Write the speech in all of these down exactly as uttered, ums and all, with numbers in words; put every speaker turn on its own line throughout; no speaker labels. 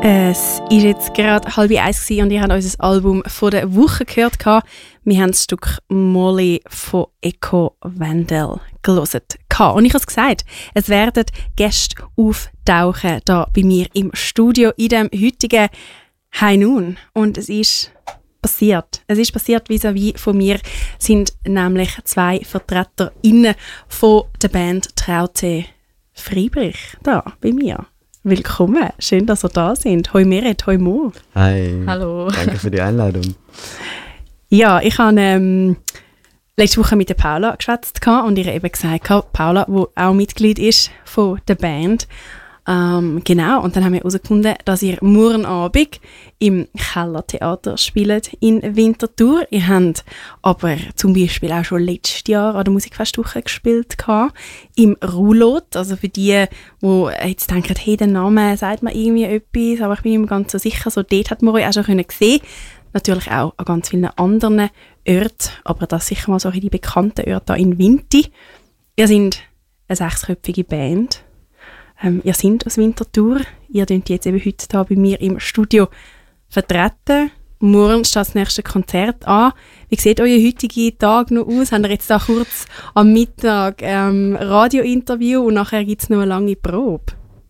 Es war jetzt gerade halb eins und ihr habt unser Album von der Woche gehört. Wir haben das Stück «Molly» von Echo Wendell gehört. Und ich habe es gesagt, es werden Gäste auftauchen hier bei mir im Studio in dem heutigen High Noon. Und es ist passiert. Es ist passiert vis-à-vis von mir sind nämlich zwei VertreterInnen von der Band Traute Friedrich da bei mir. Willkommen, schön, dass ihr da sind. Hoi Meret, hoi Mo.
Hi.
Hallo.
Danke für die Einladung.
Ja, ich habe ähm, letzte Woche mit der Paula geschwätzt und ihr eben gesagt, Paula, die auch Mitglied ist von der Band. Ähm, genau, und dann haben wir herausgefunden, dass ihr morgen Abend im Kellertheater spielt in Winterthur. Ihr habt aber zum Beispiel auch schon letztes Jahr an der Musikfestwoche gespielt gehabt, im Roulotte. Also für die, die jetzt denken, hey, der Name sagt mir irgendwie etwas, aber ich bin nicht ganz so sicher. So, dort hat man euch auch schon sehen können. Natürlich auch an ganz vielen anderen Orten, aber das sicher mal so die bekannten Orte hier in Winti. Ihr seid eine sechsköpfige Band. Ähm, ihr seid aus Winterthur. Ihr könnt jetzt eben heute hier bei mir im Studio vertreten. Morgen steht das nächste Konzert an. Wie sieht euer heutiger Tag noch aus? Habt ihr jetzt da kurz am Mittag ähm, Radiointerview und nachher gibt es noch eine lange Probe?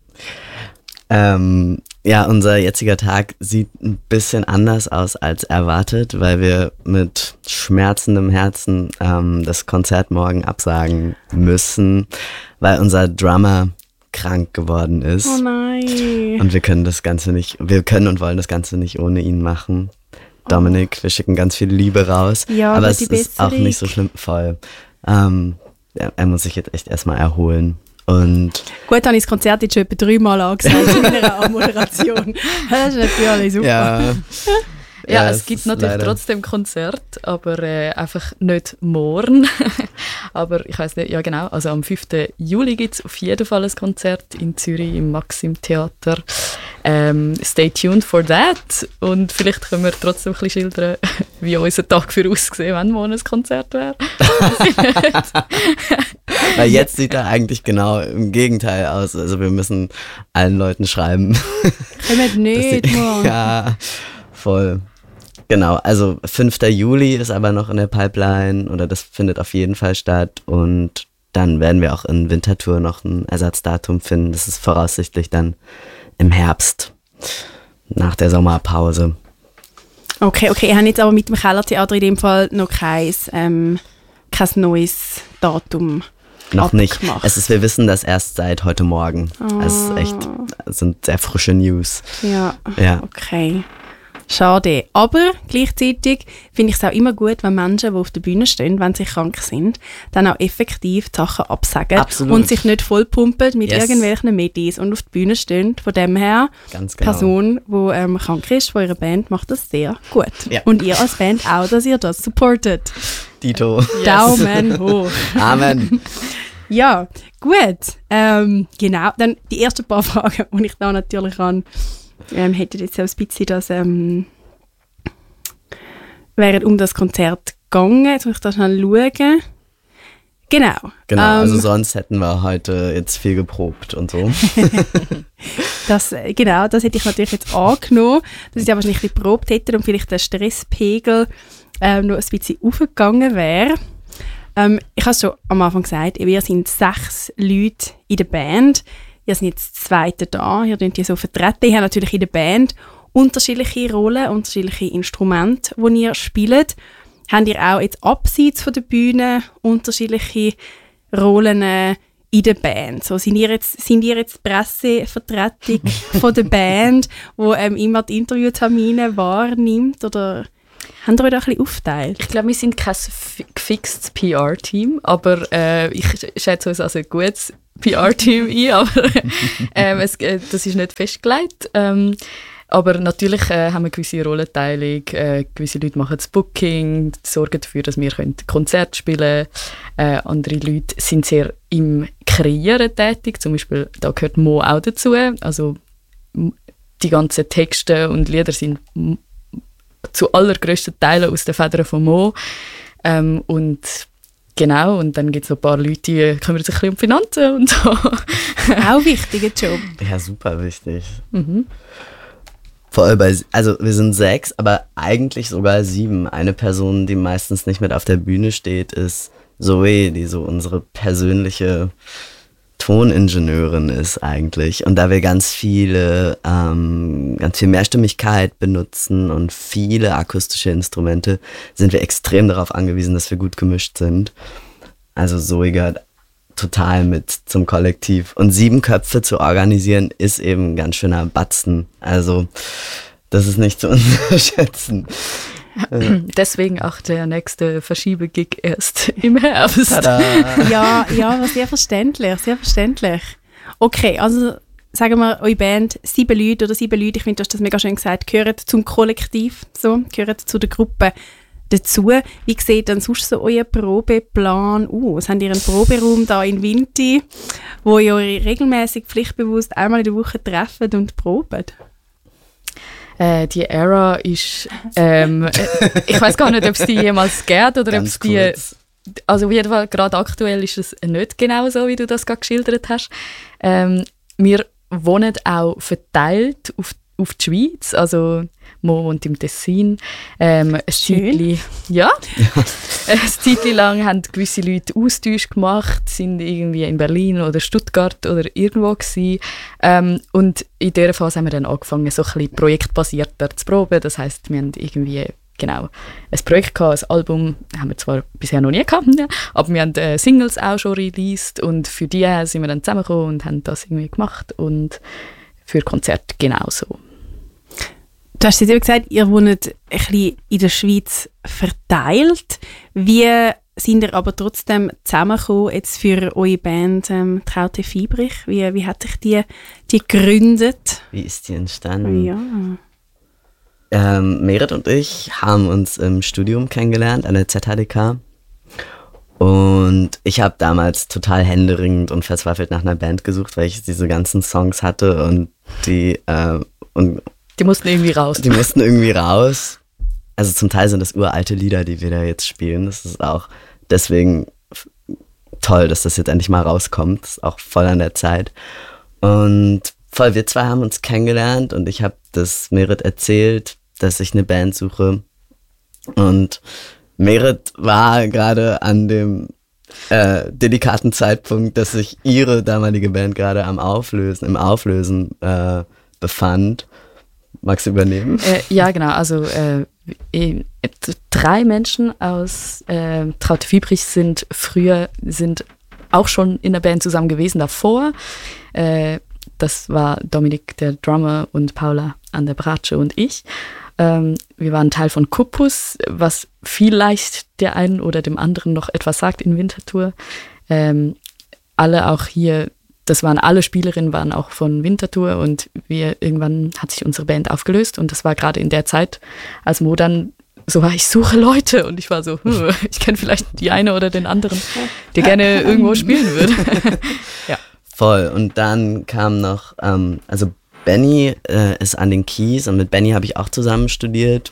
Ähm, ja, unser jetziger Tag sieht ein bisschen anders aus als erwartet, weil wir mit schmerzendem Herzen ähm, das Konzert morgen absagen müssen, weil unser Drummer krank geworden ist.
Oh nein.
Und wir können das Ganze nicht, wir können und wollen das Ganze nicht ohne ihn machen. Dominik, oh. Wir schicken ganz viel Liebe raus.
Ja,
aber
aber
es ist auch nicht so schlimm, voll. Ähm, er, er muss sich jetzt echt erstmal erholen. Und
gut, habe ich das Konzert jetzt schon etwa dreimal angesagt in einer Moderation. Das ist natürlich super.
Ja.
Ja,
Ja,
es gibt natürlich
leider.
trotzdem Konzert, aber äh, einfach nicht morgen. Aber ich weiss nicht, ja genau, also am fünften Juli gibt es auf jeden Fall ein Konzert in Zürich im Maxim Theater. Ähm, stay tuned for that. Und vielleicht können wir trotzdem ein bisschen schildern, wie unser Tag für aussehen, wenn morgen ein Konzert wäre.
Weil jetzt sieht er eigentlich genau im Gegenteil aus. Also wir müssen allen Leuten schreiben.
Kommt nicht
sie,
morgen.
Ja, voll. Genau, also fünften Juli ist aber noch in der Pipeline oder das findet auf jeden Fall statt und dann werden wir auch in Winterthur noch ein Ersatzdatum finden. Das ist voraussichtlich dann im Herbst, nach der Sommerpause.
Okay, okay, ihr habt jetzt aber mit dem Kellertheater in dem Fall noch kein, ähm, kein neues Datum
Noch nicht.
abgemacht.
Es ist, wir wissen das erst seit heute Morgen.
Oh.
Es ist echt, es sind sehr frische News.
Ja,
Ja.
okay. Schade. Aber gleichzeitig finde ich es auch immer gut, wenn Menschen, die auf der Bühne stehen, wenn sie krank sind, dann auch effektiv die Sachen absagen.
Absolut.
Und sich nicht vollpumpen mit
Yes.
irgendwelchen Medis und auf die Bühne stehen. Von dem her,
Ganz
die
genau.
Person, die ähm, krank ist von ihrer Band, macht das sehr gut.
Ja.
Und ihr als Band auch, dass ihr das supportet.
Dito.
Daumen hoch.
Amen.
Ja, gut. Ähm, genau, dann die ersten paar Fragen, die ich da natürlich an ähm, hätte jetzt auch ein bisschen das ähm, wären um das Konzert gegangen. Jetzt muss ich da schnell schauen. Genau.
Genau,
ähm,
also sonst hätten wir heute jetzt viel geprobt und so.
das, äh, genau, das hätte ich natürlich jetzt angenommen, dass ich aber nicht geprobt hätte und vielleicht der Stresspegel ähm, noch ein bisschen aufgegangen wäre. Ähm, ich habe es schon am Anfang gesagt, wir sind sechs Leute in der Band. Ihr seid jetzt das zweite da, ihr könnt die so vertreten. Ihr habt natürlich in der Band unterschiedliche Rollen, unterschiedliche Instrumente, die ihr spielt. Habt ihr auch jetzt abseits von der Bühne unterschiedliche Rollen äh, in der Band? So, sind ihr jetzt, sind ihr jetzt die Pressevertretung von der Band, die ähm, immer die Interviewtermine wahrnimmt? Oder habt ihr euch da ein bisschen aufgeteilt?
Ich glaube, wir sind kein f- gefixtes P R-Team, aber äh, ich schätze uns als ein gutes P R-Team ein, aber ähm, es, äh, das ist nicht festgelegt. Ähm, aber natürlich äh, haben wir gewisse Rollenteilung. Äh, gewisse Leute machen das Booking, sorgen dafür, dass wir Konzerte spielen können. Äh, andere Leute sind sehr im Kreieren tätig. Zum Beispiel, da gehört Mo auch dazu. Also die ganzen Texte und Lieder sind zu allergrößten Teilen aus den Federn von Mo. Ähm, und genau, und dann gibt es noch ein paar Leute, die kümmern sich ein bisschen um Finanzen und so.
Auch wichtiger Job.
Ja, super wichtig.
Mhm.
Voll bei, also wir sind sechs, aber eigentlich sogar sieben. Eine Person, die meistens nicht mit auf der Bühne steht, ist Zoe, die so unsere persönliche Toningenieurin ist eigentlich. Und da wir ganz viele, ähm, ganz viel Mehrstimmigkeit benutzen und viele akustische Instrumente, sind wir extrem darauf angewiesen, dass wir gut gemischt sind. Also Zoe gehört total mit zum Kollektiv. Und sieben Köpfe zu organisieren, ist eben ein ganz schöner Batzen. Also das ist nicht zu unterschätzen.
Deswegen auch der nächste Verschiebe-Gig erst im Herbst.
Tada.
Ja, ja, sehr verständlich, sehr verständlich. Okay, also sagen wir, eure Band, sieben Leute oder sieben Leute, ich finde, du hast das mega schön gesagt, gehören zum Kollektiv, so, gehören zu der Gruppe dazu. Wie sieht dann sonst so euer Probeplan aus? Habt ihr einen Proberaum da in Vinti, wo ihr euch regelmäßig pflichtbewusst einmal in der Woche trefft und probt?
Äh, die Era ist, ähm, ich weiß gar nicht, ob es die jemals gab oder ob es die,
kurz.
also auf jeden Fall gerade aktuell ist es nicht genau so, wie du das gerade geschildert hast. Ähm, wir wohnen auch verteilt auf, auf die Schweiz, also Mo wohnt im Tessin. Ähm, ein Zeitli, ja, ein Zeitli lang haben gewisse Leute Austausch gemacht, sind irgendwie in Berlin oder Stuttgart oder irgendwo gewesen. Ähm, und in dieser Phase haben wir dann angefangen, so ein bisschen projektbasierter zu proben. Das heisst, wir haben irgendwie genau ein Projekt gehabt, ein Album haben wir zwar bisher noch nie gehabt, aber wir haben äh, Singles auch schon released und für die sind wir dann zusammengekommen und haben das irgendwie gemacht und für Konzerte genauso.
Du hast jetzt eben gesagt, ihr wohnt ein bisschen in der Schweiz verteilt. Wie sind ihr aber trotzdem zusammengekommen jetzt für eure Band ähm, Traute Fiebrich? Wie, wie hat sich die, die gegründet?
Wie ist die entstanden?
Ja.
Ähm, Merit und ich haben uns im Studium kennengelernt an der Z H D K. Und ich habe damals total händeringend und verzweifelt nach einer Band gesucht, weil ich diese ganzen Songs hatte und die äh, und
Die mussten irgendwie raus.
Die mussten irgendwie raus. Also zum Teil sind das uralte Lieder, die wir da jetzt spielen. Das ist auch deswegen f- toll, dass das jetzt endlich mal rauskommt. Das ist auch voll an der Zeit. Und voll, wir zwei haben uns kennengelernt und ich habe das Merit erzählt, dass ich eine Band suche. Und Merit war gerade an dem äh, delikaten Zeitpunkt, dass sich ihre damalige Band gerade am Auflösen, im Auflösen äh, befand. Magst du übernehmen?
Äh, ja, genau. Also äh, äh, drei Menschen aus äh, Traute Fiebrich sind früher, sind auch schon in der Band zusammen gewesen davor. Äh, das war Dominik, der Drummer, und Paula an der Bratsche und ich. Ähm, wir waren Teil von Kupus, was vielleicht der einen oder dem anderen noch etwas sagt in Winterthur. Ähm, alle auch hier, das waren alle Spielerinnen, waren auch von Winterthur und wir irgendwann hat sich unsere Band aufgelöst und das war gerade in der Zeit, als Mo dann so war, ich suche Leute und ich war so, hm, ich kenne vielleicht die eine oder den anderen, der gerne irgendwo spielen würde. Ja.
Voll. Und dann kam noch, ähm, also Benny äh, ist an den Keys und mit Benny habe ich auch zusammen studiert.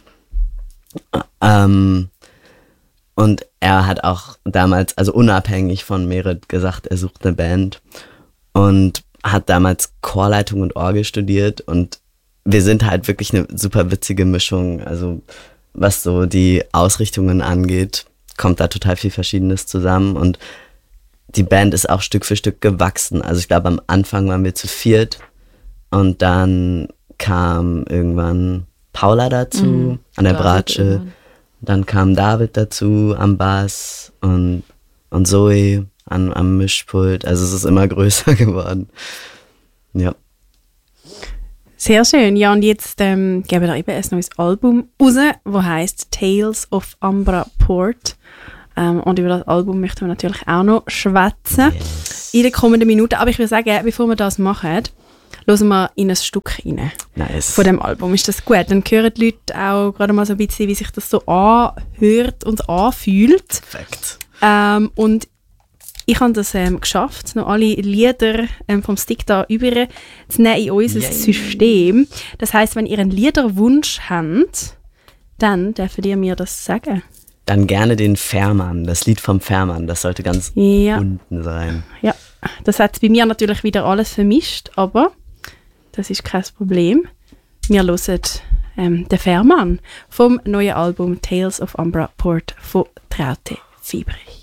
Ähm, und er hat auch damals, also unabhängig von Merit, gesagt, er sucht eine Band. Und hat damals Chorleitung und Orgel studiert und wir sind halt wirklich eine super witzige Mischung. Also was so die Ausrichtungen angeht, kommt da total viel Verschiedenes zusammen und die Band ist auch Stück für Stück gewachsen. Also ich glaube, am Anfang waren wir zu viert und dann kam irgendwann Paula dazu mhm, an der Bratsche, dann kam David dazu am Bass und, und Zoe An, am Mischpult. Also es ist immer größer geworden. Ja.
Sehr schön. Ja, und jetzt ähm, geben wir eben ein neues Album raus, das heisst Tales of Ambra Port. Ähm, und über das Album möchten wir natürlich auch noch schwätzen
Yes.
in den kommenden Minuten. Aber ich würde sagen, bevor wir das machen, hören wir in ein Stück rein.
Nice.
Von dem Album. Ist das gut? Dann hören die Leute auch gerade mal so ein bisschen, wie sich das so anhört und anfühlt.
Perfekt.
Ähm, und ich habe das ähm, geschafft, noch alle Lieder ähm, vom Stick da über zu nehmen in unser
Yay.
System. Das heisst, wenn ihr einen Liederwunsch habt, dann dürft ihr mir das sagen.
Dann gerne den Fährmann, das Lied vom Fährmann. Das sollte ganz
Ja.
unten sein.
Ja, das hat bei mir natürlich wieder alles vermischt, aber das ist kein Problem. wir hören ähm, den Fährmann vom neuen Album Tales of Umbra Port von Traute Fiebrich.